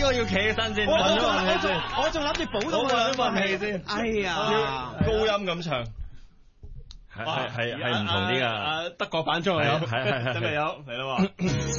個要企起身先， 我仲諗住補到佢份氣先。 哎呀， 高音咁唱， 係唔同啲㗎。 德國版中有， 係真係有嚟啦喎。